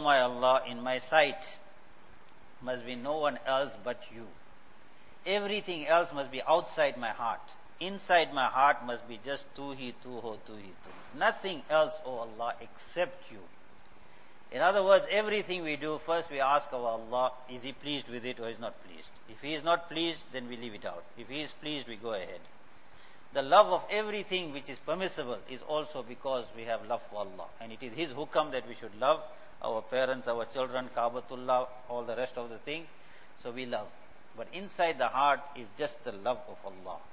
my Allah, in my sight must be no one else but you. Everything else must be outside my heart. Inside my heart must be just tu hi tu ho, tu hi tu. Nothing else, O Allah, except you. In other words, everything we do, first we ask our Allah, is He pleased with it or is not pleased? If He is not pleased, then we leave it out. If He is pleased, we go ahead. The love of everything which is permissible is also because we have love for Allah. And it is His hukam that we should love our parents, our children, Kaabatullah, all the rest of the things. So we love. But inside the heart is just the love of Allah.